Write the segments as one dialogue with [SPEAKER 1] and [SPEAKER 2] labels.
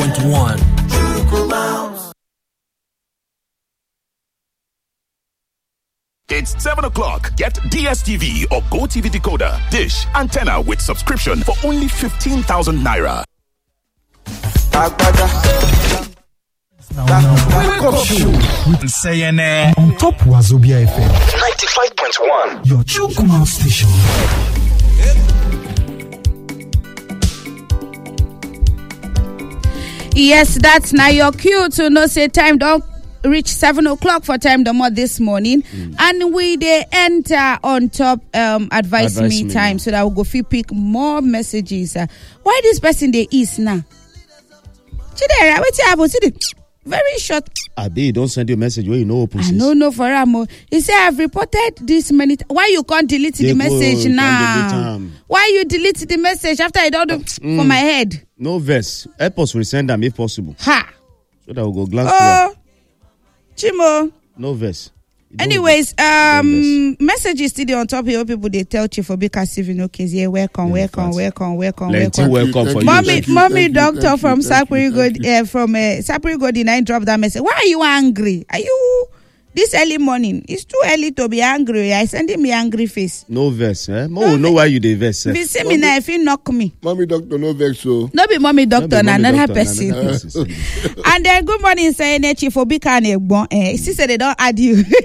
[SPEAKER 1] 95.1.
[SPEAKER 2] It's 7 o'clock. Get DSTV or GoTV decoder, dish, antenna with subscription for only 15,000 naira.
[SPEAKER 1] Wake up show with CNN on top Wazobia FM
[SPEAKER 2] 95.1.
[SPEAKER 1] your Chukwuma station.
[SPEAKER 3] Yes, that's now your cue to know say time don't reach 7 o'clock for time the more this morning, and we they enter on top advice me time so that we'll go pick more messages. Why this person they is now? Chidera, wait till I was very short.
[SPEAKER 4] Abi, don't send you a message where you know open.
[SPEAKER 3] I no for Ramo. He said I've reported this many. Why you can't delete the message now? Why you delete the message after I don't do for my head?
[SPEAKER 4] No verse. Help us resend them if possible.
[SPEAKER 3] Ha.
[SPEAKER 4] So that we'll go glance through.
[SPEAKER 3] Chimo.
[SPEAKER 4] No verse.
[SPEAKER 3] Anyways, messages still on top here. People they tell Chief Obika Steven, okay, yeah, welcome for you. Mommy, doctor from Sapri God, I dropped that message. Why are you angry? Are you this early morning? It's too early to be angry. I send him me angry face.
[SPEAKER 4] No verse, eh? Mo know why you dey verse.
[SPEAKER 3] Be see me now if you knock me.
[SPEAKER 5] Mommy doctor no vex so.
[SPEAKER 3] No be mommy doctor, another person. And then good morning, saying Chief Obika and Egbon. She said they don't add you. Good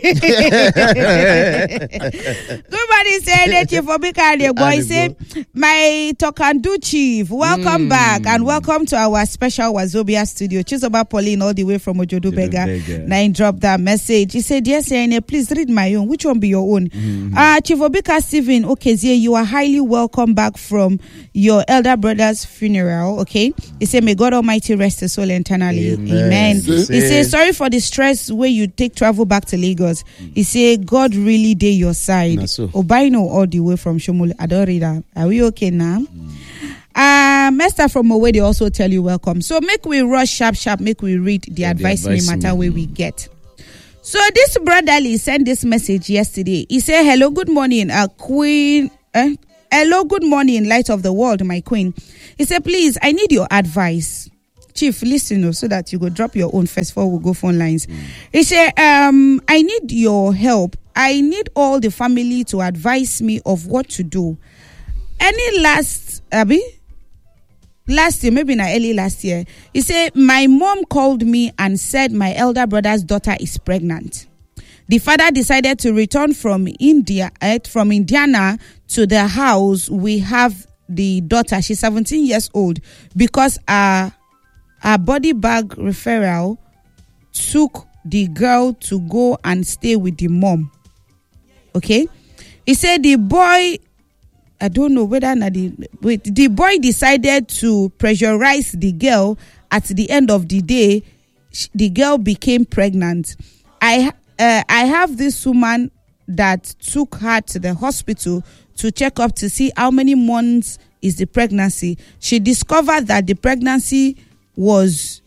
[SPEAKER 3] morning, saying Chief Obika and Egbon. He said, my Tokandu Chief, welcome back and welcome to our special Wazobia studio. Chizoba Pauline all the way from Ojodu Bega. Now drop that message. He said, yes, please read my own. Which one be your own? Chief Obika Steven, okay, you are highly welcome back from your elder brother's funeral, okay? He said, may God Almighty rest his soul eternally. Amen. He said, sorry for the stress where you take travel back to Lagos. He said, God really did your side. Obaino all the way from Shomole. I don't read that. Are we okay now? Master from Owe, they also tell you welcome. So make we rush sharp, make we read the advice me matter where we get. So this brotherly sent this message yesterday. He said, hello, good morning, queen. Hello, good morning, light of the world, my queen. He said, please, I need your advice. Chief, listen so that you go drop your own first before we go phone lines. He said, I need your help. I need all the family to advise me of what to do. Any last year, maybe not early last year, he said, my mom called me and said my elder brother's daughter is pregnant. The father decided to return from Indiana to the house. We have the daughter. She's 17 years old because our body bag referral took the girl to go and stay with the mom. Okay? He said the boy, I don't know whether the boy decided to pressurize the girl. At the end of the day, the girl became pregnant. I have this woman that took her to the hospital to check up to see how many months is the pregnancy. She discovered that the pregnancy was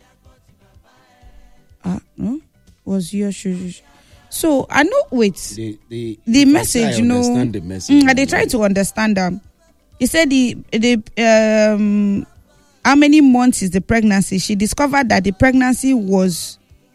[SPEAKER 3] so I know. Wait, the message. You know, the message, they try to understand them. He said how many months is the pregnancy? She discovered that the pregnancy was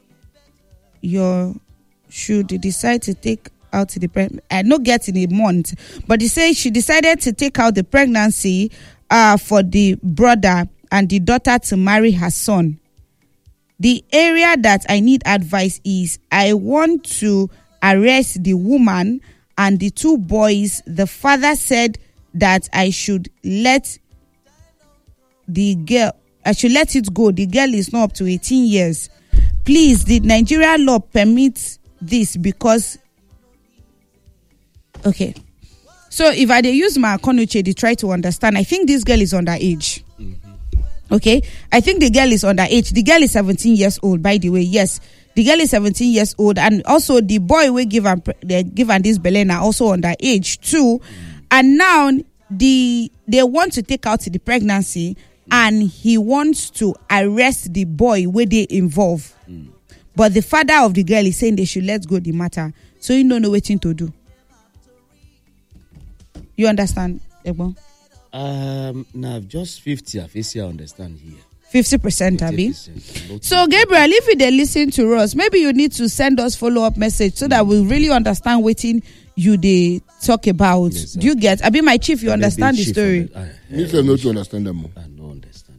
[SPEAKER 3] should decide to take out the pregnancy. I not getting a month, but he said she decided to take out the pregnancy for the brother and the daughter to marry her son. The area that I need advice is I want to arrest the woman and the two boys. The father said that I should let the girl, I should let it go. The girl is not up to 18 years. Please, the Nigeria law permits this because, okay. So if I use my Konuche, they try to understand. I think this girl is underage. Okay, I think the girl is underage. The girl is 17 years old, by the way. Yes, the girl is 17 years old, and also the boy we give and this Belena also underage too. And now they want to take out the pregnancy, and he wants to arrest the boy where they involve. But the father of the girl is saying they should let go the matter. So you don't know what to do. You understand, Egbon?
[SPEAKER 4] Now just 50 I understand here.
[SPEAKER 3] 50%, Abi.
[SPEAKER 4] 50%.
[SPEAKER 3] So, Gabriel, if you dey listen to us, maybe you need to send us follow-up message so that we really understand what you dey talk about.
[SPEAKER 4] Yes,
[SPEAKER 3] Do you get? Abi, my chief, you understand the story?
[SPEAKER 5] You say no to understand them more.
[SPEAKER 4] I don't understand.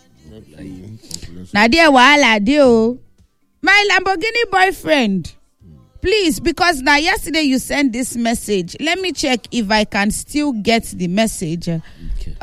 [SPEAKER 3] Na there wahala dey o. My Lamborghini boyfriend, please, because now yesterday you sent this message. Let me check if I can still get the message.
[SPEAKER 4] Okay.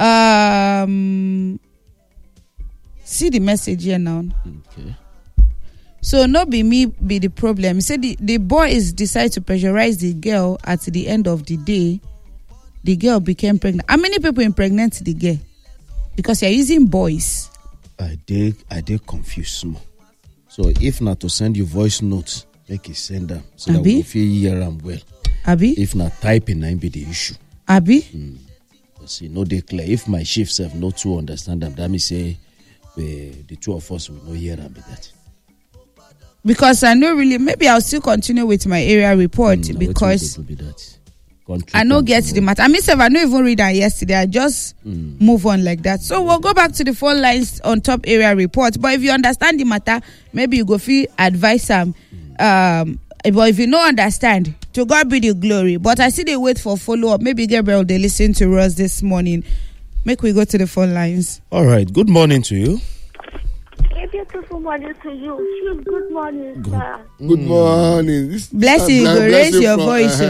[SPEAKER 3] See the message here now.
[SPEAKER 4] Okay.
[SPEAKER 3] So no be me be the problem. He said the boy is decide to pressurize the girl. At the end of the day, the girl became pregnant. How many people impregnate the girl? Because you're using boys.
[SPEAKER 4] I did confuse small. So if not to send you voice notes, make it send them so that
[SPEAKER 3] Abi?
[SPEAKER 4] we feel hear them well.
[SPEAKER 3] Abi?
[SPEAKER 4] If not typing, I be the issue.
[SPEAKER 3] Abi?
[SPEAKER 4] See, no they clear. If my chief self not to understand them, that means say the two of us will not hear them be that.
[SPEAKER 3] Because I know really, maybe I'll still continue with my area report because I know get the matter. I mean, I don't even read that yesterday. I just move on like that. So we'll go back to the phone lines on top area report. But if you understand the matter, maybe you go feel advice them. But if you don't understand, to God be the glory. But I see they wait for follow up. Maybe Gabriel they listen to us this morning. Make we go to the phone lines.
[SPEAKER 4] All right. Good morning to you.
[SPEAKER 6] A beautiful morning to you. Chief, good morning, sir.
[SPEAKER 5] Good morning.
[SPEAKER 3] Blessing, go raise your voice.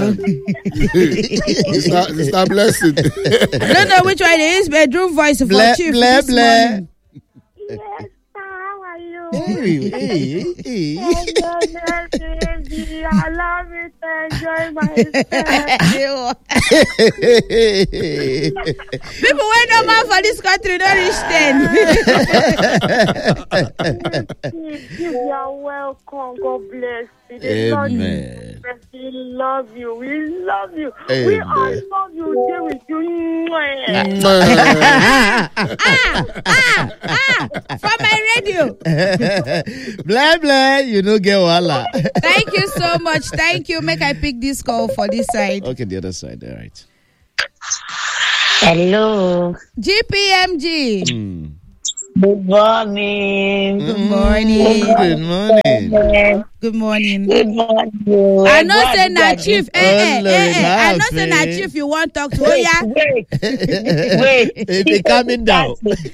[SPEAKER 5] Mr. Blessing.
[SPEAKER 3] I don't know which one it is, bedroom voice for Chief.
[SPEAKER 4] Blah,
[SPEAKER 3] this
[SPEAKER 4] blah.
[SPEAKER 3] morning.
[SPEAKER 6] Yes, sir. How are you?
[SPEAKER 4] Hey.
[SPEAKER 6] Hello, baby. Allow me to enjoy myself.
[SPEAKER 3] People wait no man for this country, don't reach 10.
[SPEAKER 6] You are welcome. God bless you. The Lord
[SPEAKER 4] Amen.
[SPEAKER 6] we love you. We love you.
[SPEAKER 4] Amen.
[SPEAKER 6] We all love you. Stay with you.
[SPEAKER 3] For my radio.
[SPEAKER 4] Blah, blah. You don't get wala.
[SPEAKER 3] Thank you so much. Thank you. Make I pick this call for this side.
[SPEAKER 4] Okay, the other side. All right.
[SPEAKER 7] Hello.
[SPEAKER 3] GPMG.
[SPEAKER 7] Good morning.
[SPEAKER 3] Good morning.
[SPEAKER 4] Good morning.
[SPEAKER 3] Good morning.
[SPEAKER 7] Good morning.
[SPEAKER 3] I know say na chief. I know say na
[SPEAKER 4] Laughing.
[SPEAKER 3] chief you want talk to. Oh yeah.
[SPEAKER 7] Wait.
[SPEAKER 4] They coming down.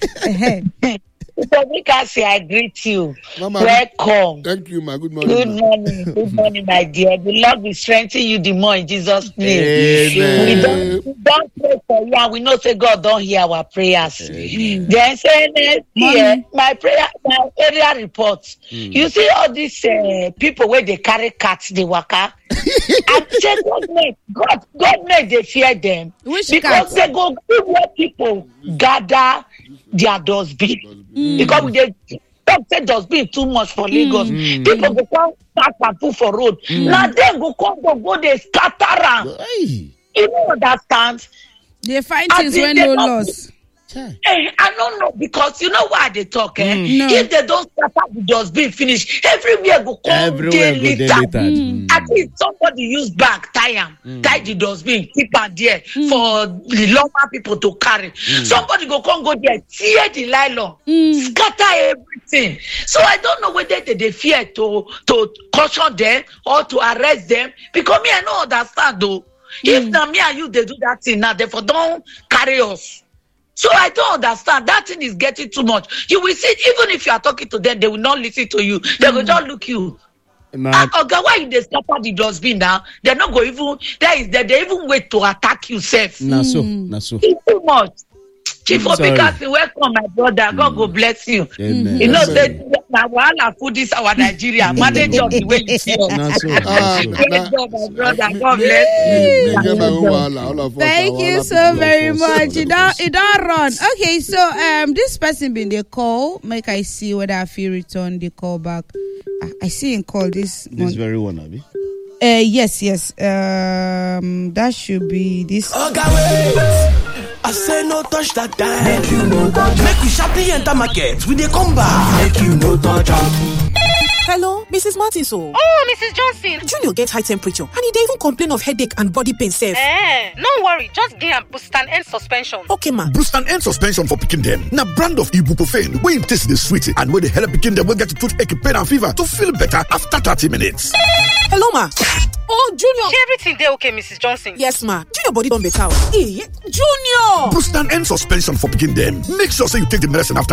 [SPEAKER 7] So because I greet you.
[SPEAKER 5] Mama.
[SPEAKER 7] Welcome.
[SPEAKER 5] Thank you, ma. Good morning.
[SPEAKER 7] Good
[SPEAKER 5] ma.
[SPEAKER 7] morning. Good morning, my dear. The Lord will strengthen you the more in Jesus' name. We
[SPEAKER 4] Amen.
[SPEAKER 7] don't pray for you, and we know say God don't hear our prayers. Then say next year,
[SPEAKER 3] Mommy.
[SPEAKER 7] my area report. You see all these people where they carry cats, they waka. And say God made they fear them.
[SPEAKER 3] Which
[SPEAKER 7] because
[SPEAKER 3] cat?
[SPEAKER 7] they go good where people gather their dustbin. Because we dey talk say dustbin too much for Lagos. People go come pack and put for road. Now they go they scatter am.
[SPEAKER 4] Hey.
[SPEAKER 7] You don't understand?
[SPEAKER 3] They find
[SPEAKER 7] I
[SPEAKER 3] things
[SPEAKER 7] think
[SPEAKER 3] when
[SPEAKER 7] they
[SPEAKER 3] no
[SPEAKER 7] don't-
[SPEAKER 3] loss.
[SPEAKER 7] Hey, I don't know because you know why they talk.
[SPEAKER 3] No.
[SPEAKER 7] If they don't scatter the dustbin finish, everywhere go come
[SPEAKER 4] Everywhere go
[SPEAKER 7] dey
[SPEAKER 4] dey
[SPEAKER 7] litter.
[SPEAKER 4] littered.
[SPEAKER 7] At least somebody use bag tie the dustbin, keep am there for the local people to carry. Somebody go there, tear the nylon, scatter everything. So I don't know whether they fear to caution them or to arrest them because me I don't understand though. If na me and you they do that thing now, therefore don't carry us. So I don't understand. That thing is getting too much. You will see, even if you are talking to them, they will not listen to you. They will just look you.
[SPEAKER 4] Nah,
[SPEAKER 7] Okay, why they scatter the dustbin now? They're not going even. They even wait to attack you, self.
[SPEAKER 4] nah so.
[SPEAKER 7] It's too much. Chief
[SPEAKER 4] Sorry.
[SPEAKER 7] Obikasi, welcome, my brother. God go bless you.
[SPEAKER 4] Amen.
[SPEAKER 7] You know,
[SPEAKER 5] Amen.
[SPEAKER 7] say now wahala food is our Nigeria. Manage us the way you see us.
[SPEAKER 4] Nah so.
[SPEAKER 7] Praise God, my brother. God bless
[SPEAKER 5] Me
[SPEAKER 7] you.
[SPEAKER 5] get my own wahala. All of us
[SPEAKER 3] Thank
[SPEAKER 5] are
[SPEAKER 3] you
[SPEAKER 5] wahala
[SPEAKER 3] so
[SPEAKER 5] people.
[SPEAKER 3] very
[SPEAKER 5] All of us.
[SPEAKER 3] much. It don't run. Okay, so this person been the call. Make I see whether I feel return the call back. I see him call this.
[SPEAKER 4] This very one, Abi.
[SPEAKER 3] Yes. That should be this.
[SPEAKER 8] I say no touch that time. Make you no touch. Make we sharply enter market. We dey come back. Make you no touch.
[SPEAKER 9] Hello, Mrs. Martins.
[SPEAKER 10] Oh, Mrs. Johnson.
[SPEAKER 9] Junior get high temperature and they even complain of headache and body pain sef.
[SPEAKER 10] No worry, just give am Bustan End suspension.
[SPEAKER 9] Okay, ma.
[SPEAKER 11] Bustan End suspension for pikin dem. Na brand of ibuprofen wey taste dey sweet and wey dey help pikin dem wey get toothache, pain and fever to feel better after 30 minutes.
[SPEAKER 9] Hello, ma. Oh, Junior.
[SPEAKER 10] Everything dey okay, Mrs. Johnson?
[SPEAKER 9] Yes, ma. Junior body don better. Hey, Junior!
[SPEAKER 11] Bustan End suspension for pikin dem. Make sure say you take the medicine after